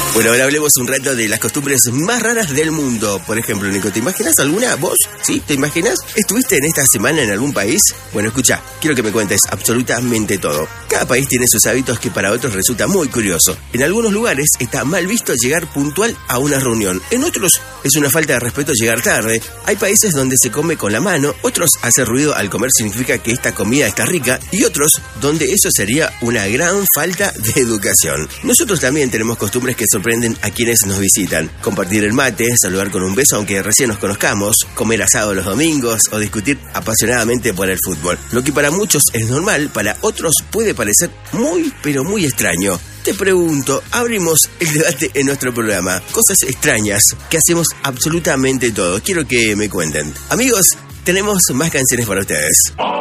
Bueno, ahora hablemos un rato de las costumbres más raras del mundo. Por ejemplo, Nico, ¿te imaginas alguna? ¿Vos? ¿Sí? ¿Te imaginas? ¿Estuviste en esta semana en algún país? Bueno, escucha, quiero que me cuentes absolutamente todo. Cada país tiene sus hábitos que para otros resulta muy curioso. En algunos lugares está mal visto llegar puntual a una reunión. En otros es una falta de respeto llegar tarde. Hay países donde se come con la mano, otros hacer ruido al comer significa que esta comida está rica y otros donde eso sería una gran falta de educación. Nosotros también tenemos costumbres que sorprenden a quienes nos visitan. Compartir el mate, saludar con un beso aunque recién nos conozcamos, comer asado los domingos o discutir apasionadamente por el fútbol. Lo que para muchos es normal, para otros puede parecer muy, pero muy extraño. Te pregunto, abrimos el debate en nuestro programa. Cosas extrañas que hacemos absolutamente todos. Quiero que me cuenten. Amigos, tenemos más canciones para ustedes.